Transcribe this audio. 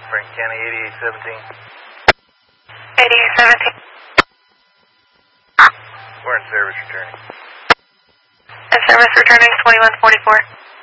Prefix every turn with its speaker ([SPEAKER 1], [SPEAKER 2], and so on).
[SPEAKER 1] Franklin County 8817.
[SPEAKER 2] 8817.
[SPEAKER 1] We're in service returning.
[SPEAKER 2] And service returning is 2144.